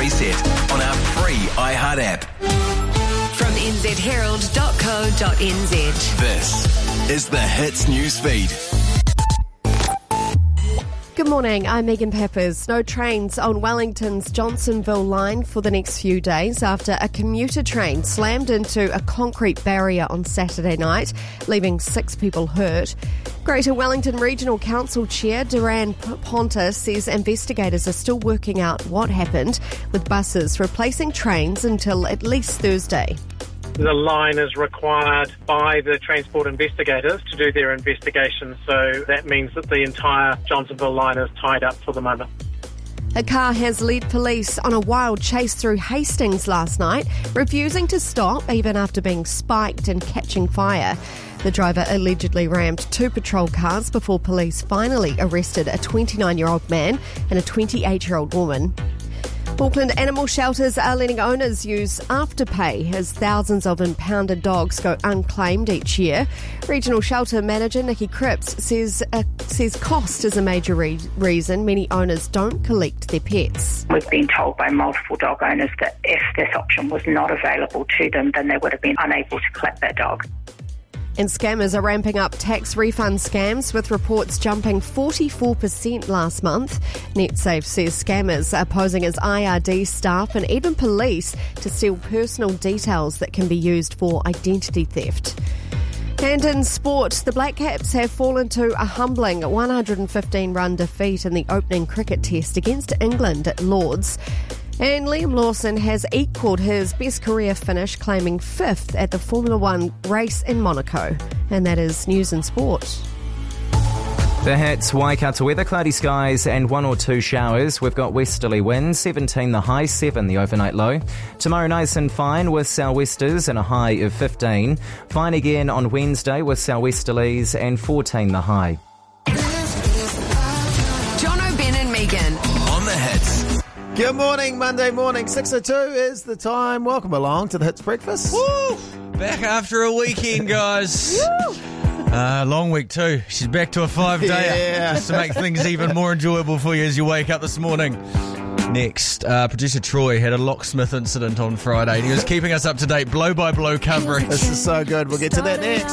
Reset on our free iHeart app. From nzherald.co.nz. This is the Hits Newsfeed. Good morning, I'm Megan Peppers. No trains on Wellington's Johnsonville line for the next few days after a commuter train slammed into a concrete barrier on Saturday night, leaving 6 people hurt. Greater Wellington Regional Council Chair Duran Ponta says investigators are still working out what happened, with buses replacing trains until at least Thursday. The line is required by the transport investigators to do their investigation, so that means that the entire Johnsonville line is tied up for the moment. A car has led police on a wild chase through Hastings last night, refusing to stop even after being spiked and catching fire. The driver allegedly rammed 2 patrol cars before police finally arrested a 29-year-old man and a 28-year-old woman. Auckland animal shelters are letting owners use Afterpay as thousands of impounded dogs go unclaimed each year. Regional shelter manager Nikki Cripps says cost is a major reason many owners don't collect their pets. We've been told by multiple dog owners that if this option was not available to them, then they would have been unable to collect their dog. And scammers are ramping up tax refund scams, with reports jumping 44% last month. NetSafe says scammers are posing as IRD staff and even police to steal personal details that can be used for identity theft. And in sport, the Black Caps have fallen to a humbling 115-run defeat in the opening cricket test against England at Lord's. And Liam Lawson has equalled his best career finish, claiming 5th at the Formula One race in Monaco. And that is news and sport. The Hits, Waikato weather, cloudy skies and 1 or 2 showers. We've got westerly winds, 17 the high, 7 the overnight low. Tomorrow nice and fine with sou'westers and a high of 15. Fine again on Wednesday with sou'westerlies and 14 the high. Jono, Ben and Megan. On the Hits. Good morning, Monday morning, 6:02 is the time. Welcome along to the Hits Breakfast. Woo! Back after a weekend, guys. Long week too. She's back to a 5-day just to make things even more enjoyable for you as you wake up this morning. Next, producer Troy had a locksmith incident on Friday. He was keeping us up to date, blow-by-blow coverage. This is so good. We'll get to that next.